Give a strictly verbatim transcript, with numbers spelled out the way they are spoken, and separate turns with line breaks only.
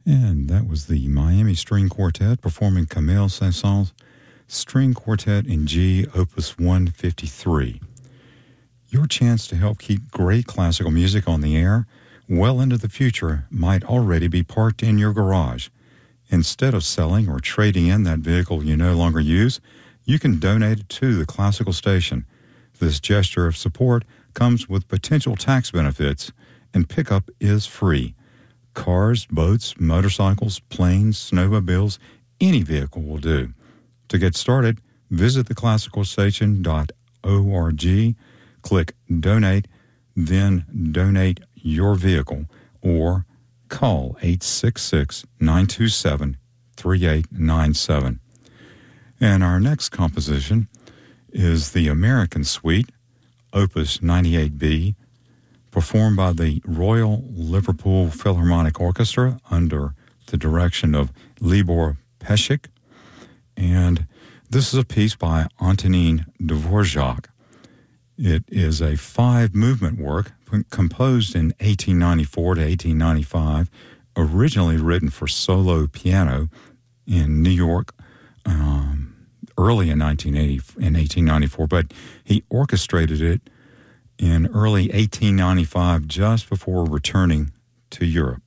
And that was the Miami String Quartet performing Camille Saint-Saëns' String Quartet in G, Opus one fifty-three. Your chance to help keep great classical music on the air well into the future might already be parked in your garage. Instead of selling or trading in that vehicle you no longer use, you can donate it to the classical station. This gesture of support comes with potential tax benefits, and pickup is free. Cars, boats, motorcycles, planes, snowmobiles, any vehicle will do. To get started, visit the classical station dot org, click Donate, then donate your vehicle, or call eight six six, nine two seven, three eight nine seven. And our next composition is the American Suite, Opus ninety-eight B, performed by the Royal Liverpool Philharmonic Orchestra under the direction of Libor Pesik. And this is a piece by Antonin Dvorak. It is a five-movement work composed in eighteen ninety-four to eighteen ninety-five, originally written for solo piano in New York um, early in nineteen eighty in eighteen ninety-four, but he orchestrated it in early eighteen ninety-five, just before returning to Europe.